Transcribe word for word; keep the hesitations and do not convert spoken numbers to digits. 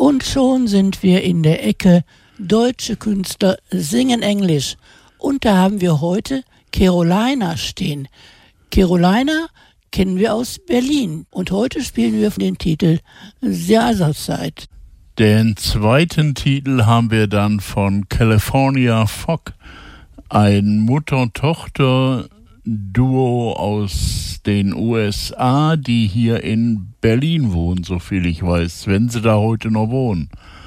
Und schon sind wir in der Ecke Deutsche Künstler singen Englisch. Und da haben wir heute Carolina stehen. Carolina kennen wir aus Berlin. Und heute spielen wir den Titel The Other Side. Den zweiten Titel haben wir dann von California Fog, ein Mutter-Tochter-Duo aus den U S A, die hier in Berlin wohnen, soviel ich weiß, wenn sie da heute noch wohnen.